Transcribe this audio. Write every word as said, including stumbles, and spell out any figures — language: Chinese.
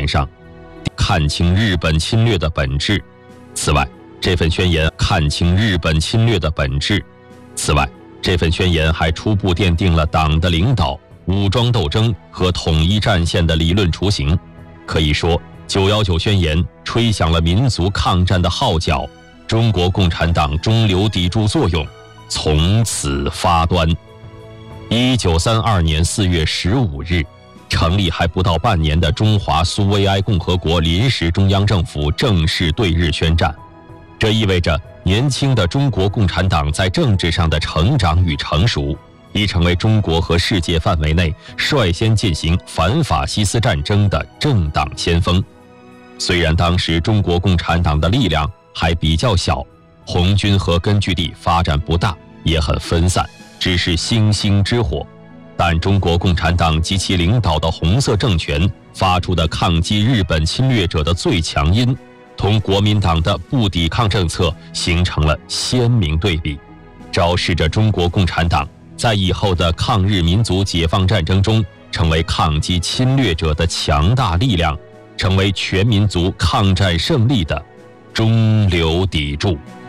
上，看清日本侵略的本质。此外，这份宣言看清日本侵略的本质。此外，这份宣言还初步奠定了党的领导、武装斗争和统一战线的理论雏形。可以说，九一九宣言吹响了民族抗战的号角，中国共产党中流砥柱作用从此发端。一九三二年四月十五日，成立还不到半年的中华苏维埃共和国临时中央政府正式对日宣战。这意味着年轻的中国共产党在政治上的成长与成熟，已成为中国和世界范围内率先进行反法西斯战争的政党先锋。虽然当时中国共产党的力量还比较小，红军和根据地发展不大，也很分散，只是星星之火，但中国共产党及其领导的红色政权发出的抗击日本侵略者的最强音，同国民党的不抵抗政策形成了鲜明对比，昭示着中国共产党在以后的抗日民族解放战争中成为抗击侵略者的强大力量，成为全民族抗战胜利的中流砥柱。